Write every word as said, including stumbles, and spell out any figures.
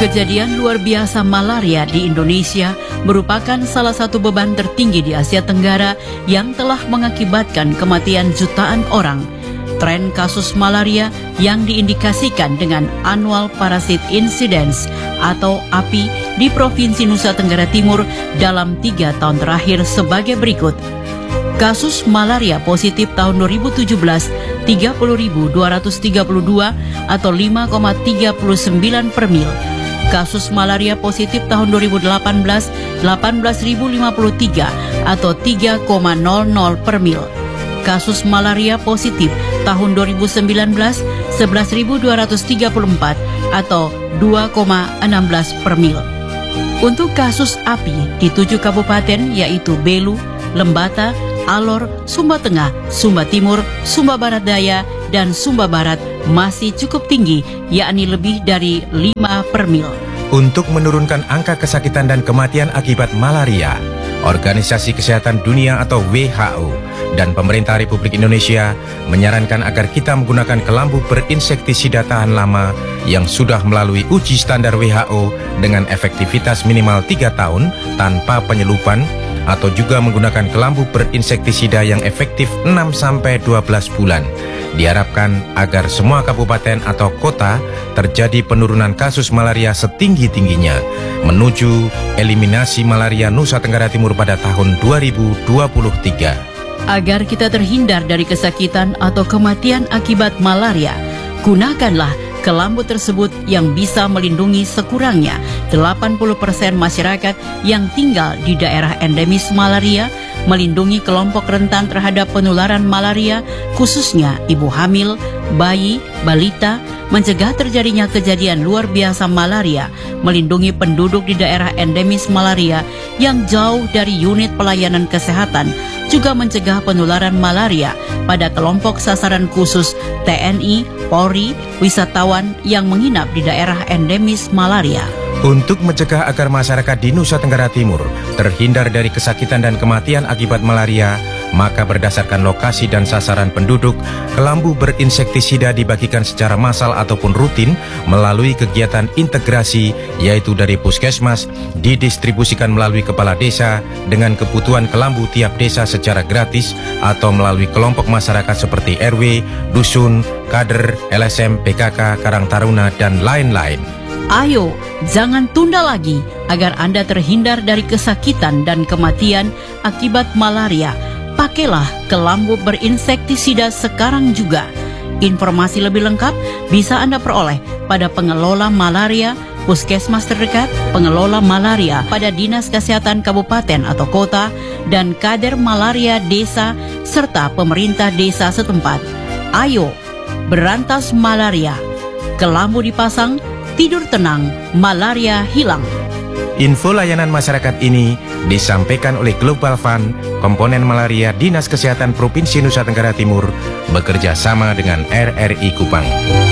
Kejadian luar biasa malaria di Indonesia merupakan salah satu beban tertinggi di Asia Tenggara yang telah mengakibatkan kematian jutaan orang. Tren kasus malaria yang diindikasikan dengan Annual Parasit Incidence atau A P I di Provinsi Nusa Tenggara Timur dalam tiga tahun terakhir sebagai berikut. Kasus malaria positif tahun dua ribu tujuh belas tiga puluh ribu dua ratus tiga puluh dua atau lima koma tiga sembilan per mil. Kasus malaria positif tahun dua ribu delapan belas delapan belas ribu lima puluh tiga atau tiga koma nol nol per mil. Kasus malaria positif tahun dua ribu sembilan belas sebelas ribu dua ratus tiga puluh empat atau dua koma satu enam per mil. Untuk kasus A P I di tujuh kabupaten yaitu Belu, Lembata, Alor, Sumba Tengah, Sumba Timur, Sumba Barat Daya, dan Sumba Barat masih cukup tinggi, yakni lebih dari lima per mil. Untuk menurunkan angka kesakitan dan kematian akibat malaria, Organisasi Kesehatan Dunia atau W H O dan pemerintah Republik Indonesia menyarankan agar kita menggunakan kelambu berinsektisida tahan lama yang sudah melalui uji standar W H O dengan efektivitas minimal tiga tahun tanpa penyelupan, atau juga menggunakan kelambu berinsektisida yang efektif enam sampai dua belas bulan. Diharapkan agar semua kabupaten atau kota terjadi penurunan kasus malaria setinggi-tingginya menuju eliminasi malaria Nusa Tenggara Timur pada tahun dua ribu dua puluh tiga. Agar kita terhindar dari kesakitan atau kematian akibat malaria, gunakanlah kelambu tersebut yang bisa melindungi sekurangnya delapan puluh persen masyarakat yang tinggal di daerah endemis malaria, melindungi kelompok rentan terhadap penularan malaria, khususnya ibu hamil, bayi, balita, mencegah terjadinya kejadian luar biasa malaria, melindungi penduduk di daerah endemis malaria yang jauh dari unit pelayanan kesehatan, juga mencegah penularan malaria pada kelompok sasaran khusus T N I, Polri, wisatawan yang menginap di daerah endemis malaria. Untuk mencegah agar masyarakat di Nusa Tenggara Timur terhindar dari kesakitan dan kematian akibat malaria, maka berdasarkan lokasi dan sasaran penduduk, kelambu berinsektisida dibagikan secara massal ataupun rutin melalui kegiatan integrasi, yaitu dari puskesmas, didistribusikan melalui kepala desa dengan kebutuhan kelambu tiap desa secara gratis, atau melalui kelompok masyarakat seperti R W, dusun, kader, L S M, P K K, Karang Taruna, dan lain-lain. Ayo, jangan tunda lagi agar Anda terhindar dari kesakitan dan kematian akibat malaria. Pakailah kelambu berinsektisida sekarang juga. Informasi lebih lengkap bisa Anda peroleh pada pengelola malaria, puskesmas terdekat, pengelola malaria pada Dinas Kesehatan Kabupaten atau Kota, dan kader malaria desa, serta pemerintah desa setempat. Ayo, berantas malaria. Kelambu dipasang, tidur tenang, malaria hilang. Info layanan masyarakat ini disampaikan oleh Global Fund, Komponen Malaria Dinas Kesehatan Provinsi Nusa Tenggara Timur, bekerja sama dengan R R I Kupang.